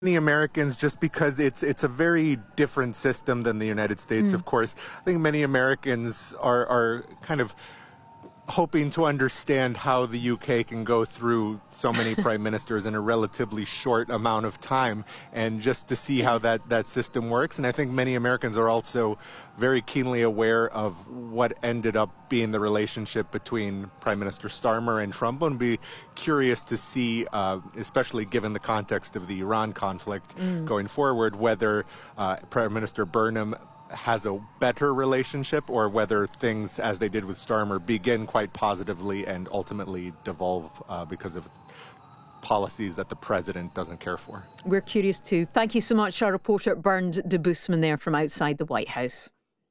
The Americans, just because it's a very different system than the United States, of course. I think many Americans are kind of hoping to understand how the UK can go through so many prime ministers in a relatively short amount of time, and just to see how that system works. And I think many Americans are also very keenly aware of what ended up being the relationship between Prime Minister Starmer and Trump, and be curious to see, especially given the context of the Iran conflict going forward, whether Prime Minister Burnham has a better relationship, or whether things, as they did with Starmer, begin quite positively and ultimately devolve because of policies that the president doesn't care for. We're curious too. Thank you so much, our reporter Bernd de Boesman there from outside the White House.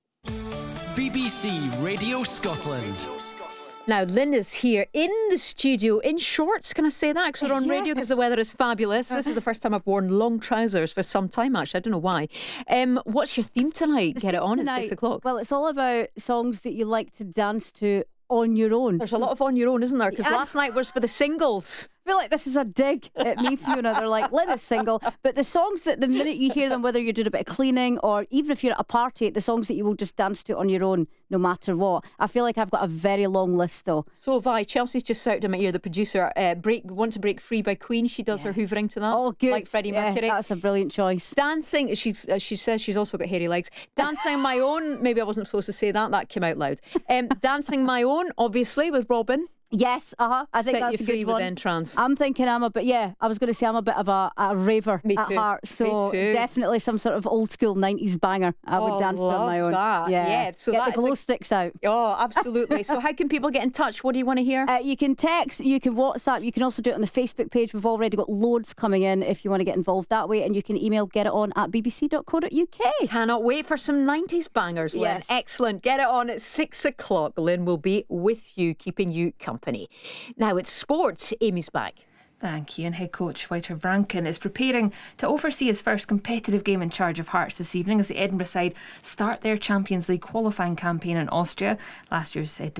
BBC Radio Scotland. Now, Lynn is here in the studio in shorts. Can I say that? Because we're on radio, because the weather is fabulous. This is the first time I've worn long trousers for some time, actually. I don't know why. What's your theme tonight? Get it on tonight, at 6 o'clock. Well, it's all about songs that you like to dance to on your own. There's a lot of on your own, isn't there? Because last night was for the singles. I feel like this is a dig at me, Fiona. They're like, Lynn is single. But the songs that the minute you hear them, whether you're doing a bit of cleaning or even if you're at a party, the songs that you will just dance to on your own no matter what. I feel like I've got a very long list though. So have I. Chelsea's just shouted at my ear, the producer, Want to Break Free by Queen. She does her hoovering to that. Oh, good. Like Freddie Mercury. That's a brilliant choice. Dancing, she says she's also got hairy legs. Dancing My Own, maybe I wasn't supposed to say that came out loud. Dancing My Own, obviously, with Robin. Yes, I think Set that's you a good free one. with Entrance. I'm thinking I was going to say I'm a bit of a raver Me at too. heart. So Me too. Definitely some sort of old school 90s banger. I would dance to on my own. That. Yeah. So get the glow sticks out. Oh, absolutely. So how can people get in touch? What do you want to hear? You can text, you can WhatsApp, you can also do it on the Facebook page. We've already got loads coming in if you want to get involved that way, and you can email getiton@bbc.co.uk. Cannot wait for some 90s bangers, Lynn. Yes. Excellent. Get it on at 6 o'clock. Lynn will be with you, keeping you company. Now it's sports. Amy's back. Thank you. And head coach Wouter Vranken is preparing to oversee his first competitive game in charge of Hearts this evening as the Edinburgh side start their Champions League qualifying campaign in Austria. Last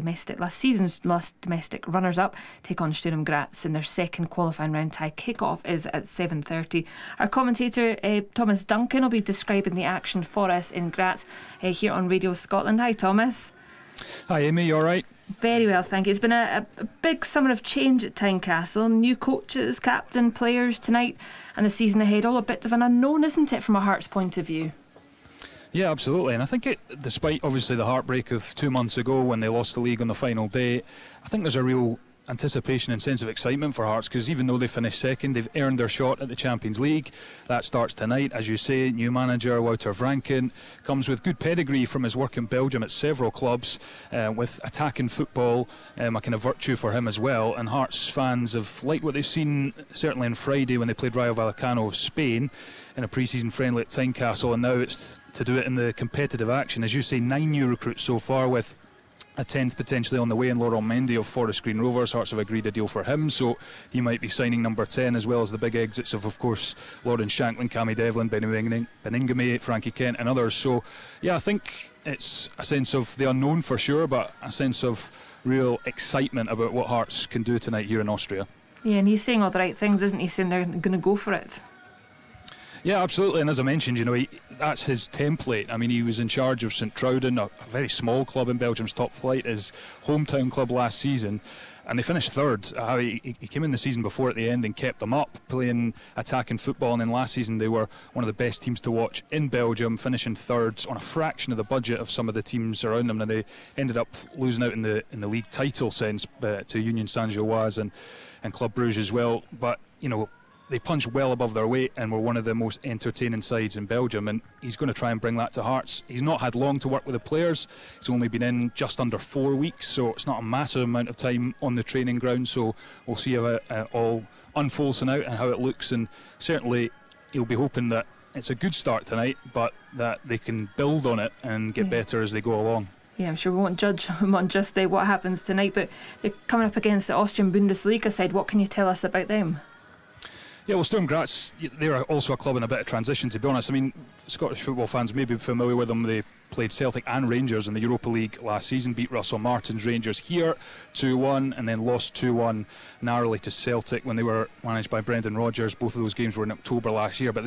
season's domestic runners-up take on Sturm Graz in their second qualifying round tie. Kick-off is at 7:30. Our commentator Thomas Duncan will be describing the action for us in Graz here on Radio Scotland. Hi, Thomas. Hi, Amy. You all right? Very well, thank you. It's been a big summer of change at Tynecastle. New coaches, captain, players tonight, and the season ahead. All a bit of an unknown, isn't it, from a Hearts point of view? Yeah, absolutely. And I think despite obviously the heartbreak of 2 months ago when they lost the league on the final day, I think there's a real anticipation and sense of excitement for Hearts, because even though they finished second, they've earned their shot at the Champions League. That starts tonight, as you say. New manager Wouter Vranken comes with good pedigree from his work in Belgium at several clubs, with attacking football, a kind of virtue for him as well. And Hearts fans have liked what they've seen, certainly on Friday when they played Rayo Vallecano of Spain in a pre-season friendly at Tynecastle, and now it's to do it in the competitive action. As you say, 9 new recruits so far, with a 10th potentially on the way, and Laurent Mendy of Forest Green Rovers. Hearts have agreed a deal for him, so he might be signing number 10, as well as the big exits of course, Lawrence Shankland, Cammy Devlin, Beningame, Frankie Kent and others. So yeah, I think it's a sense of the unknown for sure, but a sense of real excitement about what Hearts can do tonight here in Austria. Yeah, and he's saying all the right things, isn't he? Saying they're going to go for it. Yeah, absolutely. And as I mentioned, that's his template. I mean, he was in charge of St Trouden, a very small club in Belgium's top flight, his hometown club last season, and they finished third. He came in the season before at the end and kept them up, playing attacking football, and then last season they were one of the best teams to watch in Belgium, finishing third on a fraction of the budget of some of the teams around them, and they ended up losing out in the league title sense to Union Saint-Gilloise and Club Brugge as well. But they punched well above their weight and were one of the most entertaining sides in Belgium, and he's going to try and bring that to Hearts. He's not had long to work with the players. He's only been in just under 4 weeks, so it's not a massive amount of time on the training ground. So we'll see how it all unfolds tonight and how it looks, and certainly he'll be hoping that it's a good start tonight, but that they can build on it and get better as they go along. Yeah, I'm sure we won't judge on just what happens tonight, but they're coming up against the Austrian Bundesliga side. What can you tell us about them? Yeah, well, Sturm Graz, they're also a club in a bit of transition, to be honest. I mean, Scottish football fans may be familiar with them. They played Celtic and Rangers in the Europa League last season, beat Russell Martin's Rangers here 2-1, and then lost 2-1 narrowly to Celtic when they were managed by Brendan Rodgers. Both of those games were in October last year, but